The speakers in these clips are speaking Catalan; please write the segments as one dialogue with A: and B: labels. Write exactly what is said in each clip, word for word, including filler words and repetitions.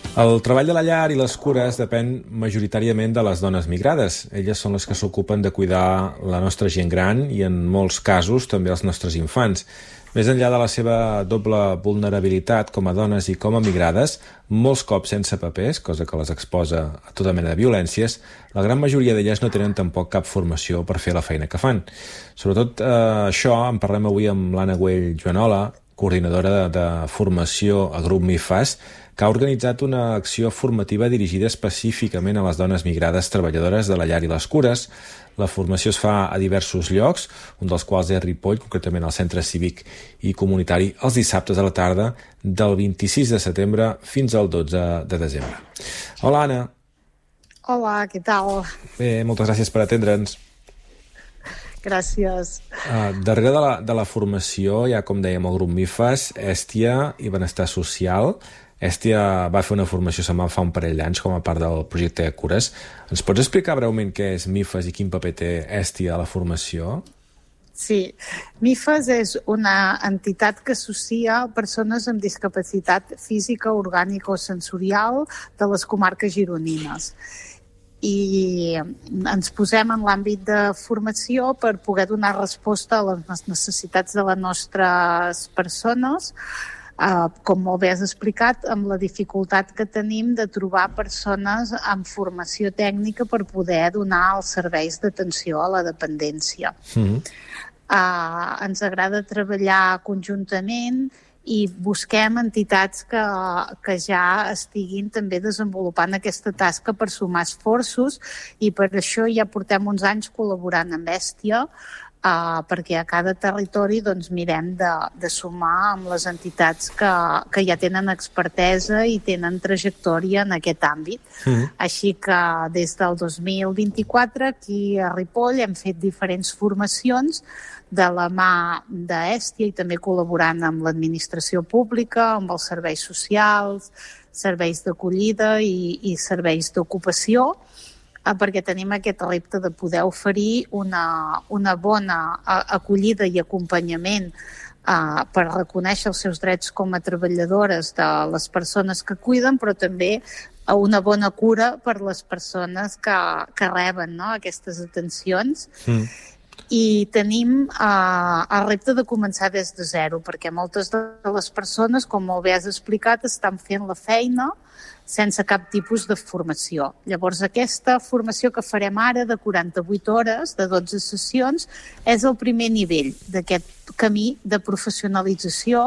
A: El treball de la llar i les cures depèn majoritàriament de les dones migrades. Elles són les que s'ocupen de cuidar la nostra gent gran i, en molts casos, també els nostres infants. Més enllà de la seva doble vulnerabilitat com a dones i com a migrades, molts cops sense papers, cosa que les exposa a tota mena de violències, la gran majoria d'elles no tenen tampoc cap formació per fer la feina que fan. Sobretot eh, això en parlem avui amb l'Anna Güell Joanola, coordinadora de, de formació a Grup MIFAS, que ha organitzat una acció formativa dirigida específicament a les dones migrades treballadores de la llar i les cures. La formació es fa a diversos llocs, un dels quals és Ripoll, concretament al Centre Cívic i Comunitari, els dissabtes a la tarda del vint-i-sis de setembre fins al dotze de desembre. Hola, Anna.
B: Hola, què tal?
A: Bé, moltes gràcies per atendre'ns.
B: Gràcies.
A: Uh, darrere de la, de la formació hi ha, com dèiem, el grup MIFAS, Hèstia i Benestar Social. Hèstia va fer una formació setmana fa un parell d'anys com a part del projecte de cures. Ens pots explicar breument què és MIFAS i quin paper té Hèstia a la formació?
B: Sí, MIFAS és una entitat que associa persones amb discapacitat física, orgànica o sensorial de les comarques gironines. I ens posem en l'àmbit de formació per poder donar resposta a les necessitats de les nostres persones, Uh, com molt bé has explicat, amb la dificultat que tenim de trobar persones amb formació tècnica per poder donar els serveis d'atenció a la dependència. Mm-hmm. Uh, ens agrada treballar conjuntament i busquem entitats que, que ja estiguin també desenvolupant aquesta tasca per sumar esforços, i per això ja portem uns anys col·laborant amb Hèstia, Uh, perquè a cada territori doncs, mirem de, de sumar amb les entitats que, que ja tenen expertesa i tenen trajectòria en aquest àmbit. Mm-hmm. Així que des del dos mil vint-i-quatre aquí a Ripoll hem fet diferents formacions de la mà d'Hèstia i també col·laborant amb l'administració pública, amb els serveis socials, serveis d'acollida i, i serveis d'ocupació, perquè tenim aquest repte de poder oferir una, una bona acollida i acompanyament uh, per reconèixer els seus drets com a treballadores de les persones que cuiden, però també una bona cura per les persones que, que reben, no?, aquestes atencions. Mm. I tenim uh, el repte de començar des de zero, perquè moltes de les persones, com molt bé has explicat, estan fent la feina sense cap tipus de formació. Llavors, aquesta formació que farem ara de quaranta-vuit hores, de dotze sessions, és el primer nivell d'aquest camí de professionalització.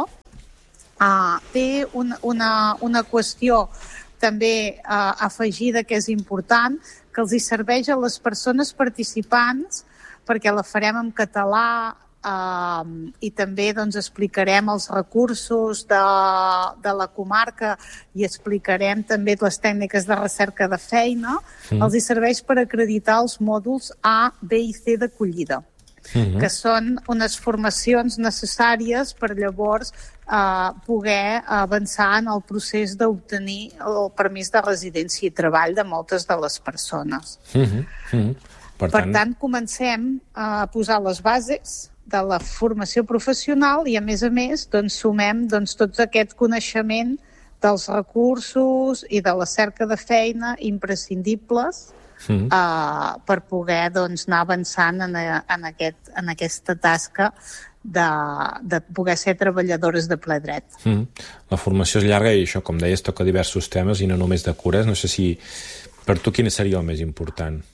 B: Uh, té una, una, una qüestió també uh, afegida que és important, que els hi serveix a les persones participants, perquè la farem en català, Uh, i també doncs, explicarem els recursos de, de la comarca i explicarem també les tècniques de recerca de feina. Mm. Els hi serveix per acreditar els mòduls A, B i C d'acollida, mm-hmm. que són unes formacions necessàries per llavors uh, poder avançar en el procés d'obtenir el permís de residència i treball de moltes de les persones. Mm-hmm. Mm-hmm. Per tant... per tant, comencem a posar les bases de la formació professional i, a més a més, doncs, sumem doncs, tot aquest coneixement dels recursos i de la cerca de feina imprescindibles mm. uh, per poder doncs, anar avançant en, en, aquest, en aquesta tasca de, de poder ser treballadores de ple dret.
A: Mm. La formació és llarga i això, com deies, toca diversos temes i no només de cures. No sé si per tu quin seria el més important?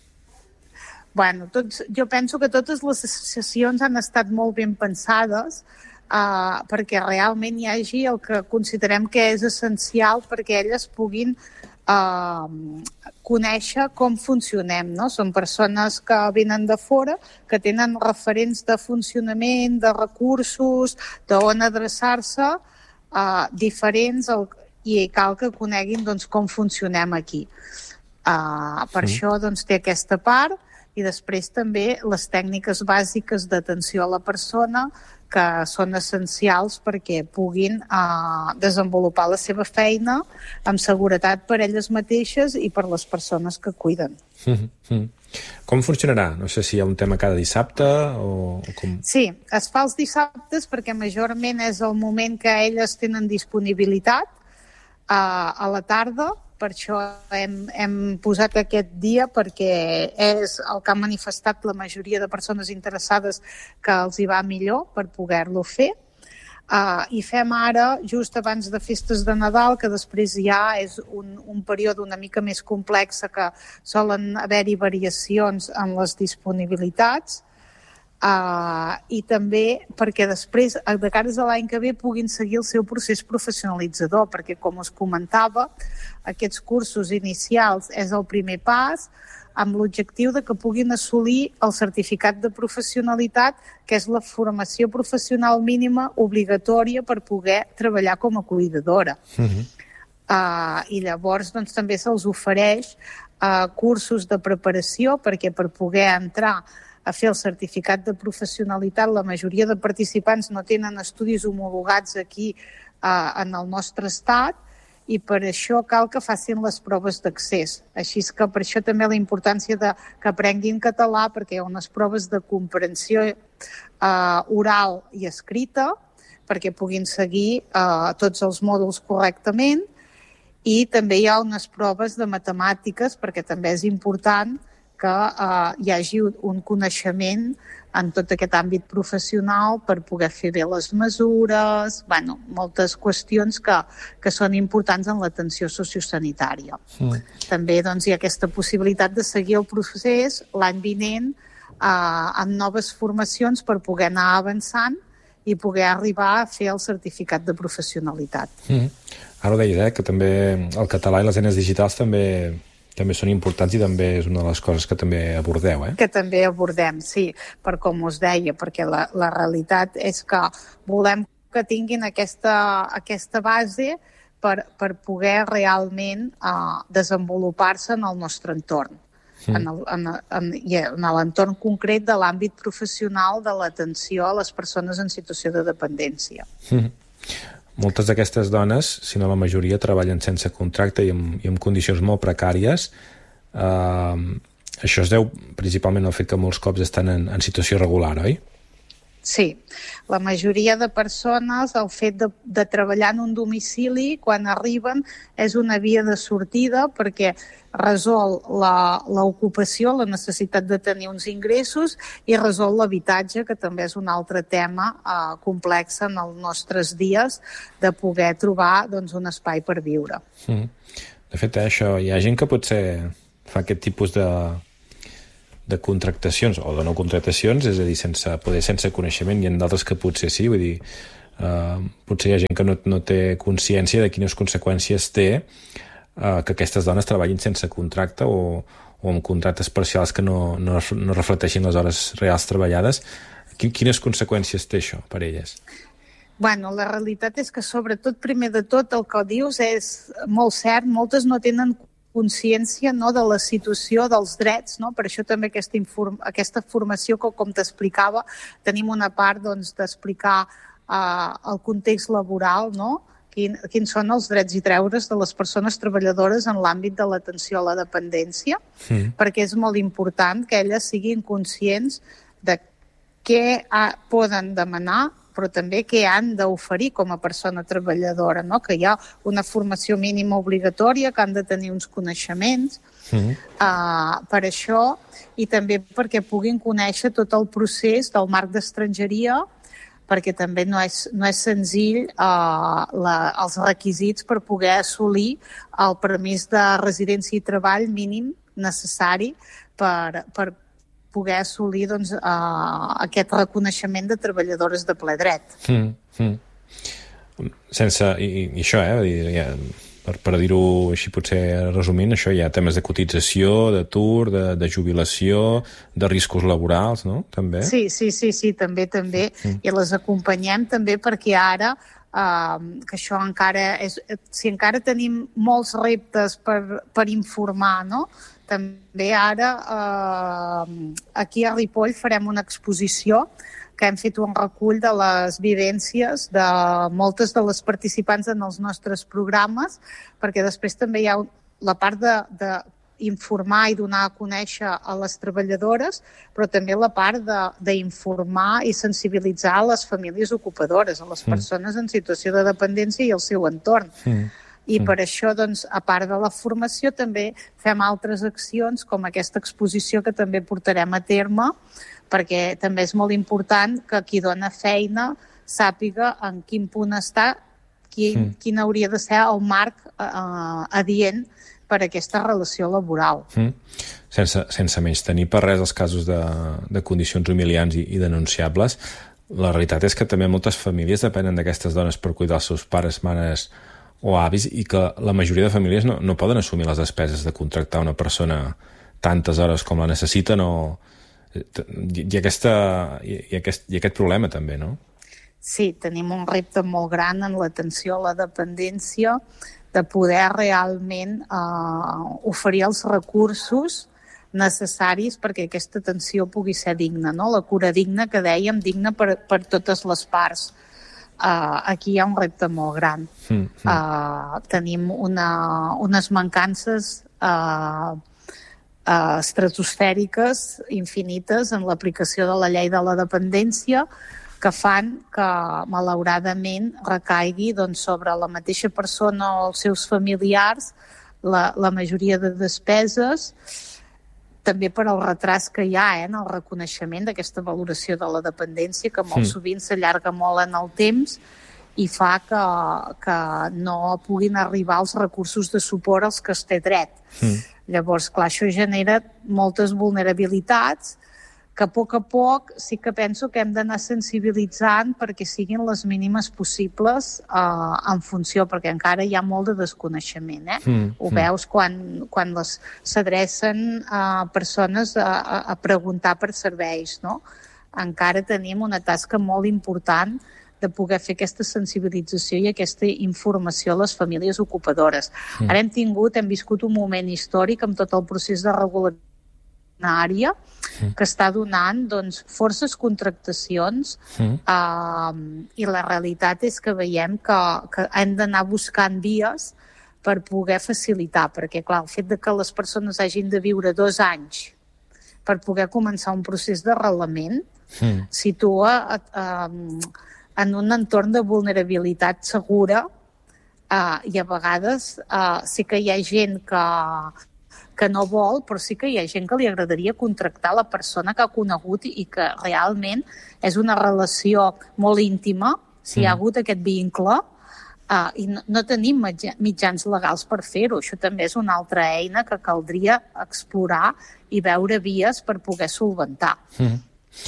B: Bueno, tots, jo penso que totes les sessions han estat molt ben pensades uh, perquè realment hi hagi el que considerem que és essencial perquè elles puguin uh, conèixer com funcionem, no? Són persones que venen de fora, que tenen referents de funcionament, de recursos, d'on adreçar-se, uh, diferents, el, i cal que coneguin doncs, com funcionem aquí. Uh, per sí. Això doncs, té aquesta part. I després també les tècniques bàsiques d'atenció a la persona que són essencials perquè puguin eh, desenvolupar la seva feina amb seguretat per elles mateixes i per les persones que cuiden.
A: Mm-hmm. Com funcionarà? No sé si hi ha un tema cada dissabte o, o com...
B: Sí, es fa els dissabtes perquè majorment és el moment que elles tenen disponibilitat. a la tarda. Per això hem, hem posat aquest dia, perquè és el que han manifestat la majoria de persones interessades que els hi va millor per poder-lo fer. Uh, I fem ara, just abans de festes de Nadal, que després ja és un, un període una mica més complex, que solen haver-hi variacions en les disponibilitats, uh, i també perquè després, de cares a l'any que ve, puguin seguir el seu procés professionalitzador, perquè, com us comentava, aquests cursos inicials és el primer pas, amb l'objectiu de que puguin assolir el certificat de professionalitat, que és la formació professional mínima obligatòria per poder treballar com a cuidadora. Uh-huh. Uh, I llavors doncs, també se'ls ofereix uh, cursos de preparació, perquè per poder entrar a fer el certificat de professionalitat, la majoria de participants no tenen estudis homologats aquí uh, en el nostre estat, i per això cal que facin les proves d'accés. Així que per això també la importància de que aprenguin català, perquè hi ha unes proves de comprensió eh, oral i escrita, perquè puguin seguir eh, tots els mòduls correctament, i també hi ha unes proves de matemàtiques, perquè també és important que eh, hi hagi un coneixement en tot aquest àmbit professional per poder fer bé les mesures, bueno, moltes qüestions que, que són importants en l'atenció sociosanitària. Mm. També doncs, hi ha aquesta possibilitat de seguir el procés l'any vinent eh, amb noves formacions per poder anar avançant i poder arribar a fer el certificat de professionalitat.
A: Mm. Ara ho deies, eh, que també el català i les eines digitals també... també són importants i també és una de les coses que també abordeu, eh?
B: Que també abordem, sí, per com us deia, perquè la, la realitat és que volem que tinguin aquesta, aquesta base per, per poder realment uh, desenvolupar-se en el nostre entorn, mm. en, el, en, en, en l'entorn concret de l'àmbit professional de l'atenció a les persones en situació de dependència.
A: Mm. Moltes d'aquestes dones, si no la majoria, treballen sense contracte i amb, i amb condicions molt precàries. Uh, això es deu principalment al fet que molts cops estan en, en situació regular, oi?
B: Sí, la majoria de persones, el fet de, de treballar en un domicili, quan arriben, és una via de sortida perquè resol l'ocupació, la, la necessitat de tenir uns ingressos i resol l'habitatge, que també és un altre tema eh, complex en els nostres dies, de poder trobar doncs, un espai per viure.
A: Mm. De fet, eh, això, hi ha gent que potser fa aquest tipus de, de contractacions o de no contractacions, és a dir, sense, poder sense coneixement, i en d'altres que potser sí, vull dir, eh, potser hi ha gent que no, no té consciència de quines conseqüències té Uh, que aquestes dones treballin sense contracte o, o amb contractes parcials que no, no, no reflecteixin les hores reals treballades. Quines conseqüències té això per elles?
B: Bueno, la realitat és que sobretot, primer de tot, el que dius és molt cert, moltes no tenen consciència, no, de la situació dels drets, no? Per això també aquesta, inform aquesta formació que, com t'explicava, tenim una part doncs, d'explicar uh, el context laboral, no? Quin, quins són els drets i deures de les persones treballadores en l'àmbit de l'atenció a la dependència, mm. perquè és molt important que elles siguin conscients de què ha, poden demanar, però també què han d'oferir com a persona treballadora, no? Que hi ha una formació mínima obligatòria, que han de tenir uns coneixements, mm. uh, per això, i també perquè puguin conèixer tot el procés del marc d'estrangeria, perquè també no és, no és senzill eh, la, els requisits per poder assolir el permís de residència i treball mínim necessari per, per poder assolir doncs, eh, aquest reconeixement de treballadores de ple dret.
A: Mm, mm. Sense, i, i això, eh, dir, ja, per, per dir-ho així potser resumint, això hi ha temes de cotització, d'atur, de, de jubilació, de riscos laborals, no? També?
B: Sí, sí, sí, sí, també, també. Mm. I les acompanyem també perquè ara, eh, que això encara és... Si encara tenim molts reptes per, per informar, no? També ara, eh, aquí a Ripoll farem una exposició que hem fet un recull de les vivències de moltes de les participants en els nostres programes, perquè després també hi ha la part de, de informar i donar a conèixer a les treballadores, però també la part d'informar i sensibilitzar a les famílies ocupadores, a les persones en situació de dependència i el seu entorn. Mm. I mm. per això, doncs, a part de la formació, també fem altres accions, com aquesta exposició que també portarem a terme, perquè també és molt important que qui dona feina sàpiga en quin punt està, quin, mm. quin hauria de ser el marc eh, adient per a aquesta relació laboral.
A: Mm. Sense, sense menys tenir per res els casos de, de condicions humiliants i, i denunciables, la realitat és que també moltes famílies depenen d'aquestes dones per cuidar els seus pares, mares o avis, i que la majoria de famílies no, no poden assumir les despeses de contractar una persona tantes hores com la necessiten, o i, i, aquesta, i, i, aquest, i aquest problema també, no?
B: Sí, tenim un repte molt gran en l'atenció a la dependència, de poder realment eh, oferir els recursos necessaris perquè aquesta atenció pugui ser digna, no? La cura digna, que dèiem, digna per, per totes les parts. Uh, aquí hi ha un repte molt gran. Mm, mm. Uh, tenim una, unes mancances uh, uh, estratosfèriques infinites en l'aplicació de la llei de la dependència, que fan que, malauradament, recaigui doncs, sobre la mateixa persona o els seus familiars la, la majoria de despeses, també per al retras que hi ha eh, en el reconeixement d'aquesta valoració de la dependència, que molt mm. sovint s'allarga molt en el temps i fa que, que no puguin arribar els recursos de suport als que es té dret. Mm. Llavors, clar, això genera moltes vulnerabilitats que a poc a poc sí que penso que hem d'anar sensibilitzant perquè siguin les mínimes possibles eh, en funció, perquè encara hi ha molt de desconeixement. Eh? Mm, Ho mm. veus quan, quan les s'adrecen a persones a, a, a preguntar per serveis, no? Encara tenim una tasca molt important de poder fer aquesta sensibilització i aquesta informació a les famílies ocupadores. Mm. Ara hem tingut, hem viscut un moment històric amb tot el procés de regulació àrea que està donant doncs, forces contractacions mm. uh, i la realitat és que veiem que, que hem d'anar buscant vies per poder facilitar, perquè clar, el fet de que les persones hagin de viure dos anys per poder començar un procés d'arrelament mm. situa uh, en un entorn de vulnerabilitat segura uh, i a vegades uh, sí que hi ha gent que que no vol, però sí que hi ha gent que li agradaria contractar la persona que ha conegut i que realment és una relació molt íntima, si mm. hi ha hagut aquest vincle, uh, i no, no tenim mitjans legals per fer-ho. Això també és una altra eina que caldria explorar i veure vies per poder solventar. Mm.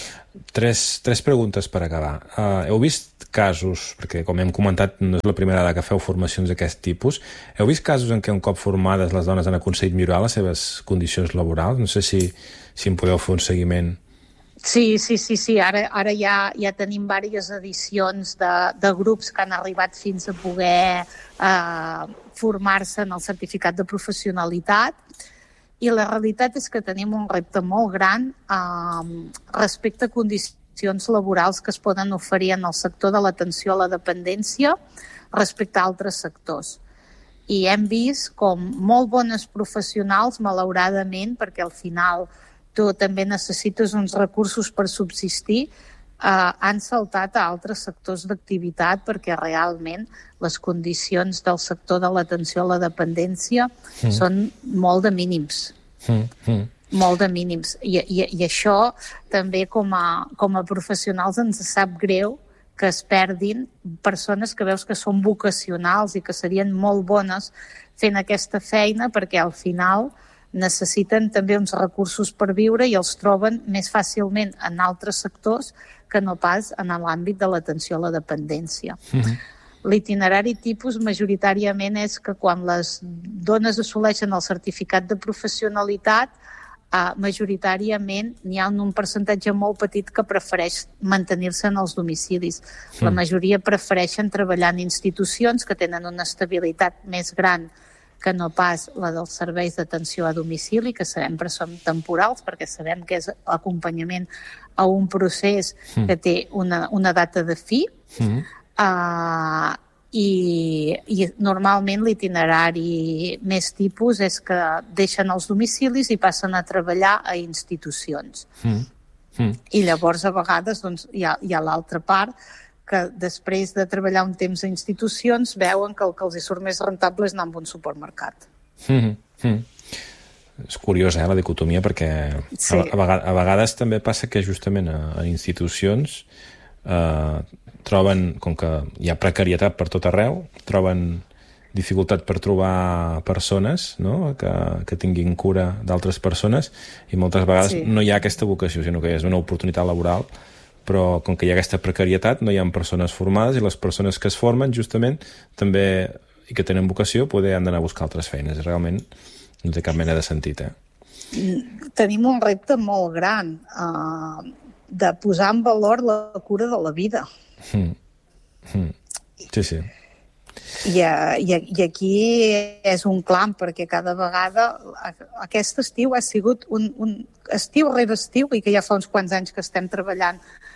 A: Tres, tres preguntes per acabar. Uh, heu vist casos, perquè com hem comentat no és la primera vegada que feu formacions d'aquest tipus, heu vist casos en què un cop formades les dones han aconseguit millorar les seves condicions laborals? No sé si, si en podeu fer un seguiment.
B: Sí, sí, sí, sí. Ara, ara ja, ja tenim diverses edicions de, de grups que han arribat fins a poder eh, formar-se en el certificat de professionalitat. I la realitat és que tenim un repte molt gran eh, respecte a condicions laborals que es poden oferir en el sector de l'atenció a la dependència respecte a altres sectors. I hem vist com molt bones professionals, malauradament, perquè al final tu també necessites uns recursos per subsistir, eh, han saltat a altres sectors d'activitat perquè realment les condicions del sector de l'atenció a la dependència mm. són molt de mínims. Mm. Mm. molt de mínims. I, i, i això també com a, com a professionals ens sap greu que es perdin persones que veus que són vocacionals i que serien molt bones fent aquesta feina perquè al final necessiten també uns recursos per viure i els troben més fàcilment en altres sectors que no pas en l'àmbit de l'atenció a la dependència. Mm-hmm. L'itinerari tipus majoritàriament és que quan les dones assoleixen el certificat de professionalitat Uh, majoritàriament n'hi ha un percentatge molt petit que prefereix mantenir-se en els domicilis. Mm. La majoria prefereixen treballar en institucions que tenen una estabilitat més gran que no pas la dels serveis d'atenció a domicili, que sabem que són temporals, perquè sabem que és acompanyament a un procés mm. que té una, una data de fi. Mm. Uh, I, i normalment l'itinerari més tipus és que deixen els domicilis i passen a treballar a institucions. Mm. Mm. I llavors a vegades doncs, hi ha, hi ha l'altra part que després de treballar un temps a institucions veuen que el que els hi surt més rentable és anar a un supermercat.
A: Mm -hmm. És curiós, eh, la dicotomia, perquè sí. a, a, vegades, a vegades també passa que justament a, a institucions eh, troben, com que hi ha precarietat per tot arreu, troben dificultat per trobar persones, no?, que, que tinguin cura d'altres persones, i moltes vegades sí. no hi ha aquesta vocació, sinó que és una oportunitat laboral, però com que hi ha aquesta precarietat no hi ha persones formades, i les persones que es formen justament també, i que tenen vocació, poder han d'anar a buscar altres feines. Realment no té cap mena de sentit, eh?
B: Tenim un repte molt gran uh, de posar en valor la cura de la vida.
A: Mm. Mm. Sí, sí.
B: I, i, i aquí és un clam, perquè cada vegada aquest estiu ha sigut un, un estiu rere estiu, i que ja fa uns quants anys que estem treballant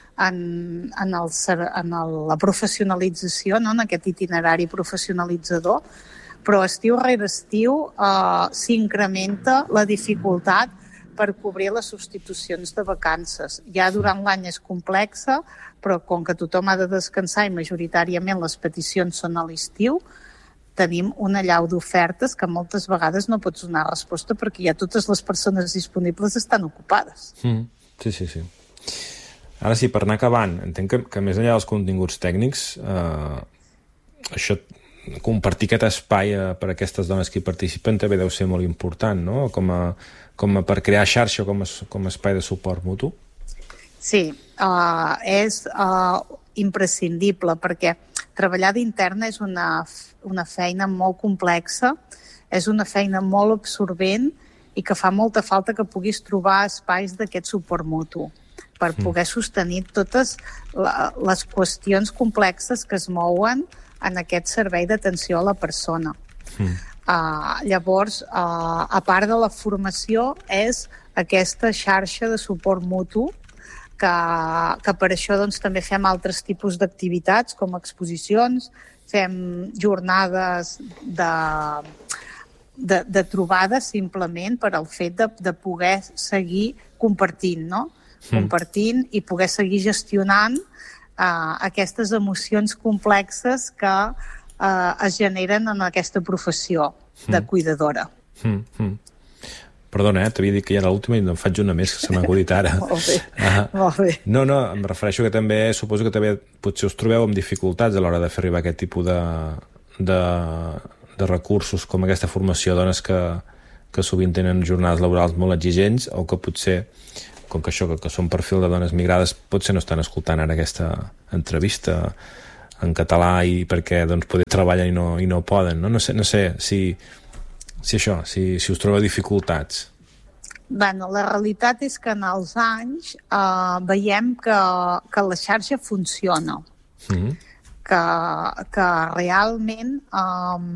B: en, en, el, en el, la professionalització, no?, en aquest itinerari professionalitzador, però estiu rere estiu eh, s'incrementa la dificultat per cobrir les substitucions de vacances. Ja durant l'any és complexa, però com que tothom ha de descansar i majoritàriament les peticions són a l'estiu, tenim una allau d'ofertes que moltes vegades no pots donar resposta perquè ja totes les persones disponibles estan ocupades.
A: Mm, sí, sí, sí. Ara sí, per anar acabant, entenc que, que més enllà dels continguts tècnics, eh, això, compartir aquest espai eh, per a aquestes dones que hi participen també deu ser molt important, no?, com a, com a per crear xarxa, com a, com a espai de suport mutu.
B: Sí, uh, és uh, imprescindible, perquè treballar d'interna és una, una feina molt complexa, és una feina molt absorbent i que fa molta falta que puguis trobar espais d'aquest suport mutu per poder sostenir totes la, les qüestions complexes que es mouen en aquest servei d'atenció a la persona. Mm. Uh, llavors, uh, a part de la formació, és aquesta xarxa de suport mutu que, que per això doncs, també fem altres tipus d'activitats, com exposicions, fem jornades de, de, de trobades simplement per al fet de, de poder seguir compartint, no? Mm. Compartint i poder seguir gestionant uh, aquestes emocions complexes que uh, es generen en aquesta professió de mm. cuidadora.
A: Mm. Mm. Perdona, eh? T'havia dit que ja era l'última i em faig una més que se m'ha acudit ara.
B: Molt bé, ah. molt bé.
A: No, no, em refereixo que també, suposo que també potser us trobeu amb dificultats a l'hora de fer arribar aquest tipus de, de, de recursos com aquesta formació a dones que, que sovint tenen jornades laborals molt exigents o que potser, com que això, que, que són perfil de dones migrades, potser no estan escoltant ara aquesta entrevista en català i perquè doncs, poder treballar i no, i no poden. No, no sé, no sé si... Si això, si, si us trobeu dificultats.
B: Bueno, la realitat és que en els anys eh, veiem que, que la xarxa funciona. Mm-hmm. que, que realment eh,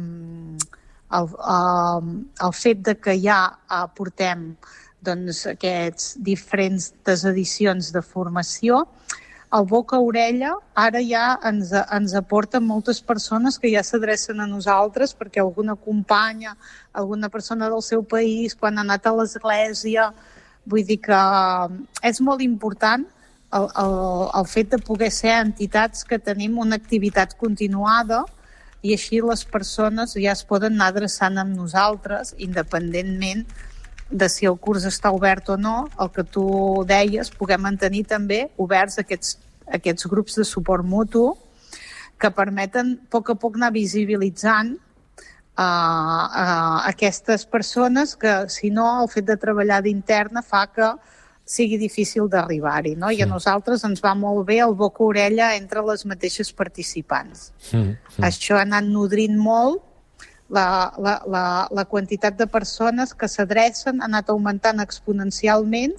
B: el, eh, el fet de que ja eh, portem doncs, aquests diferents edicions de formació, el boca a orella ara ja ens, ens aporten moltes persones que ja s'adrecen a nosaltres perquè alguna companya, alguna persona del seu país, quan ha anat a l'església, vull dir que és molt important el, el, el fet de poder ser entitats que tenim una activitat continuada i així les persones ja es poden anar adreçant amb nosaltres, independentment de si el curs està obert o no, el que tu deies, puguem mantenir també oberts aquests, aquests grups de suport mutu que permeten a poc a poc anar visibilitzant uh, uh, aquestes persones que, si no, el fet de treballar d'interna fa que sigui difícil d'arribar-hi, no? I a nosaltres ens va molt bé el boca a orella entre les mateixes participants. Mm, mm. Això ha anat nodrint molt La, la, la, la quantitat de persones que s'adrecen ha anat augmentant exponencialment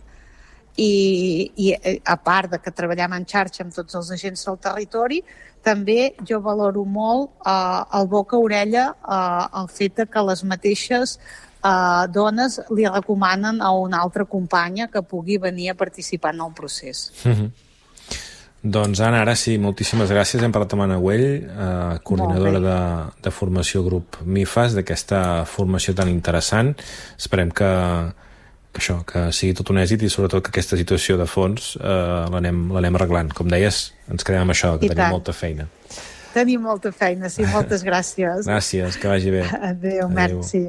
B: i, i a part de que treballem en xarxa amb tots els agents del territori, també jo valoro molt eh, el boca a orella, eh, el fet de que les mateixes eh, dones li recomanen a una altra companya que pugui venir a participar en el procés. Mm-hmm.
A: Doncs Anna, ara sí, moltíssimes gràcies. Hem parlat amb Anna Güell, eh, coordinadora de, de formació grup MIFAS, d'aquesta formació tan interessant. Esperem que, que això, que sigui tot un èxit i sobretot que aquesta situació de fons eh, l'anem l'anem arreglant. Com deies, ens quedem amb això, que
B: I
A: tenim
B: tant.
A: molta feina.
B: Tenim molta feina, sí, moltes gràcies.
A: Gràcies, que vagi bé.
B: Adéu,
A: Adéu.
B: merci.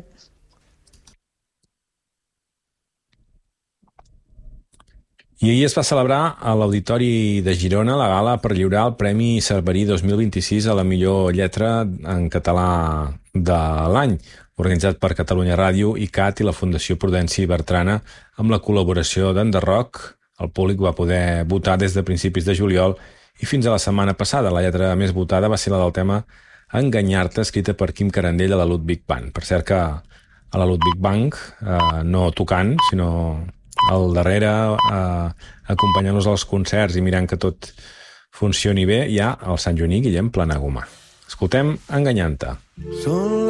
A: I ahir es va celebrar a l'Auditori de Girona la gala per lliurar el Premi Cerverí dos mil vint-i-sis a la millor lletra en català de l'any, organitzat per Catalunya Ràdio, I C A T i la Fundació Prudenci Bertrana, amb la col·laboració d'Enderroc. El públic va poder votar des de principis de juliol i fins a la setmana passada. La lletra més votada va ser la del tema Enganyar-te, escrita per Quim Carandell a la Ludwig Band. Per cert que a la Ludwig Band, eh, no tocant, sinó al darrere, eh, acompanyant-nos als concerts i mirant que tot funcioni bé, hi ha el Sant Joaní Guillem Planagumà. Escoltem Enganyant-te. Són